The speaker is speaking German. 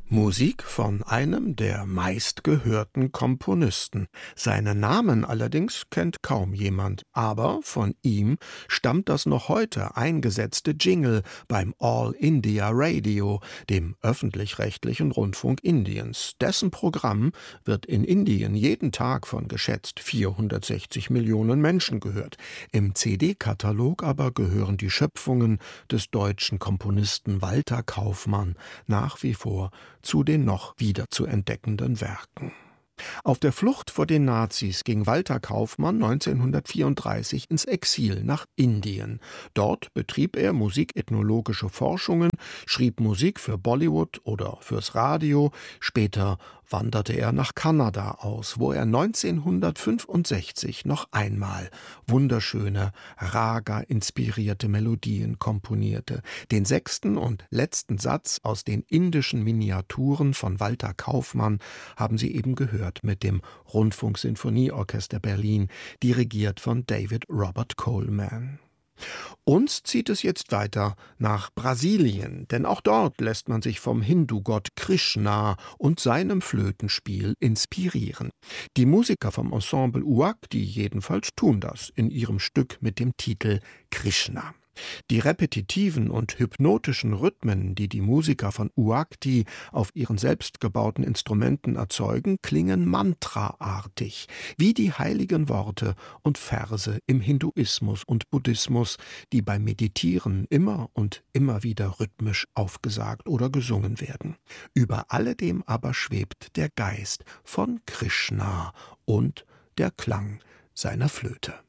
Musik von einem der meistgehörten Komponisten. Seinen Namen allerdings kennt kaum jemand, aber von ihm stammt das noch heute eingesetzte Jingle beim All India Radio, dem öffentlich-rechtlichen Rundfunk Indiens. Dessen Programm wird in Indien jeden Tag von geschätzt 460 Millionen Menschen gehört. Im CD-Katalog aber gehören die Schöpfungen des deutschen Komponisten Walter Kaufmann nach wie vor zu den noch wieder zu entdeckenden Werken. Auf der Flucht vor den Nazis ging Walter Kaufmann 1934 ins Exil nach Indien. Dort betrieb er musikethnologische Forschungen, schrieb Musik für Bollywood oder fürs Radio. Später wanderte er nach Kanada aus, wo er 1965 noch einmal wunderschöne, Raga-inspirierte Melodien komponierte. Den 6. und letzten Satz aus den indischen Miniaturen von Walter Kaufmann haben Sie eben gehört mit dem Rundfunksinfonieorchester Berlin, dirigiert von David Robert Coleman. Uns zieht es jetzt weiter nach Brasilien, denn auch dort lässt man sich vom Hindu-Gott Krishna und seinem Flötenspiel inspirieren. Die Musiker vom Ensemble Uakti jedenfalls tun das in ihrem Stück mit dem Titel Krishna. Die repetitiven und hypnotischen Rhythmen, die die Musiker von Uakti auf ihren selbstgebauten Instrumenten erzeugen, klingen mantraartig, wie die heiligen Worte und Verse im Hinduismus und Buddhismus, die beim Meditieren immer und immer wieder rhythmisch aufgesagt oder gesungen werden. Über alledem aber schwebt der Geist von Krishna und der Klang seiner Flöte.